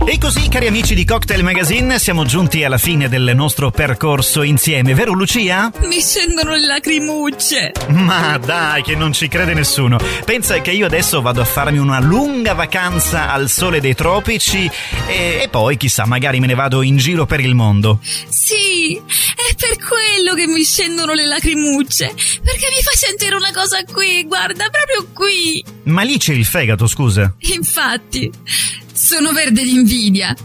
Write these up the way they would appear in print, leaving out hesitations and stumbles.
E così, cari amici di Cocktail Magazine, siamo giunti alla fine del nostro percorso insieme, vero Lucia? Mi scendono le lacrimucce. Ma dai, che non ci crede nessuno. Pensa che io adesso vado a farmi una lunga vacanza al sole dei tropici e poi, chissà, magari me ne vado in giro per il mondo. Sì, è per quello che mi scendono le lacrimucce, perché mi fa sentire una cosa qui, guarda, proprio qui. Ma lì c'è il fegato, scusa. Infatti, sono verde di invidia.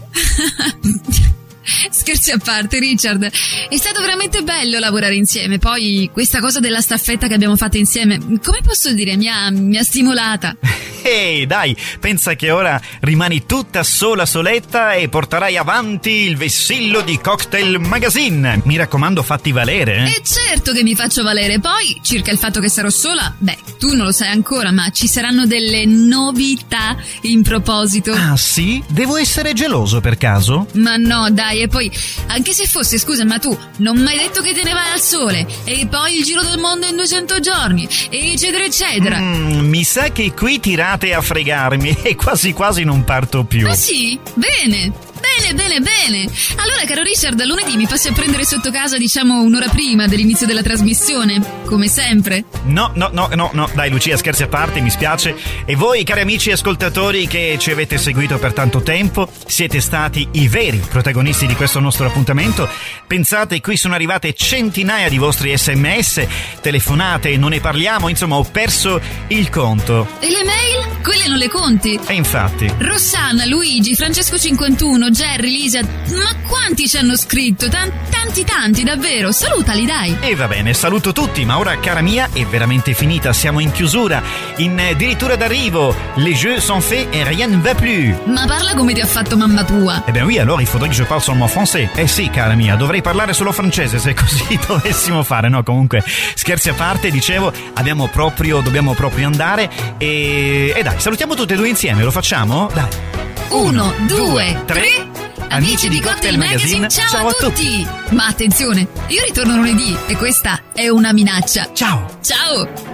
Scherzi a parte, Richard, è stato veramente bello lavorare insieme. Poi questa cosa della staffetta che abbiamo fatto insieme, come posso dire, mi ha stimolata. Ehi, dai, pensa che ora rimani tutta sola soletta e porterai avanti il vessillo di Cocktail Magazine. Mi raccomando, fatti valere. E certo che mi faccio valere. Poi, circa il fatto che sarò sola, tu non lo sai ancora, ma ci saranno delle novità in proposito. Ah, sì? Devo essere geloso per caso? Ma no, dai, e poi, anche se fosse, scusa, ma tu non mi hai detto che te ne vai al sole, e poi il giro del mondo in 200 giorni, eccetera, eccetera. Mi sa che qui tirate a fregarmi e quasi quasi non parto più. Ah sì? Bene. Allora, caro Richard, lunedì mi passi a prendere sotto casa, diciamo, un'ora prima dell'inizio della trasmissione, come sempre. No, dai Lucia, scherzi a parte, mi spiace. E voi, cari amici ascoltatori che ci avete seguito per tanto tempo, siete stati i veri protagonisti di questo nostro appuntamento. Pensate, qui sono arrivate centinaia di vostri SMS, telefonate, non ne parliamo, insomma ho perso il conto. E le mail? Quelle non le conti? E infatti. Rossana, Luigi, Francesco 51, Jerry, Lisa, ma quanti ci hanno scritto? Tanti, davvero. Salutali, dai. E va bene, saluto tutti, ma ora, cara mia, è veramente finita. Siamo in chiusura, in addirittura d'arrivo. Les jeux sont faits et rien ne va plus. Ma parla come ti ha fatto mamma tua. Eh ben oui, alors il faudrait que je parle seulement français. Eh sì, cara mia, dovrei parlare solo francese se così dovessimo fare. No, comunque, scherzi a parte, dicevo, dobbiamo proprio andare e dai, salutiamo tutte e due insieme, lo facciamo? Dai. 1, 2, 3. Amici di Cocktail Magazine, ciao a tutti! Ma attenzione, io ritorno lunedì e questa è una minaccia. Ciao! Ciao!